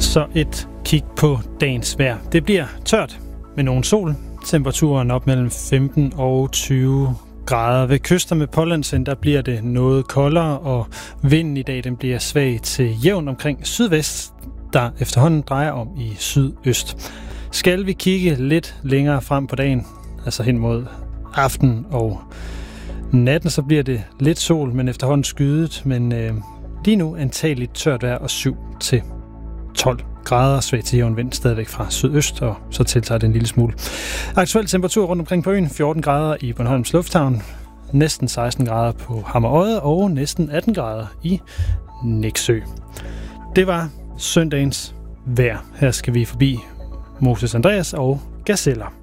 Så et kig på dagens vejr. Det bliver tørt med nogen sol. Temperaturen op mellem 15 og 20 grader. Ved kyster med pålandsind, der bliver det noget koldere, og vinden i dag den bliver svag til jævn omkring sydvest, der efterhånden drejer om i sydøst. Skal vi kigge lidt længere frem på dagen, altså hen mod aften og natten, så bliver det lidt sol, men efterhånden skydet, men lige nu antageligt tørt vejr og 7-12 grader, svag til jævn vind stadigvæk fra sydøst, og så tiltager det en lille smule. Aktuel temperatur rundt omkring på øen, 14 grader i Bornholms Lufthavn, næsten 16 grader på Hammer-Odde og næsten 18 grader i Nexø. Det var søndagens vejr. Her skal vi forbi Moses Andreas og Gazeller.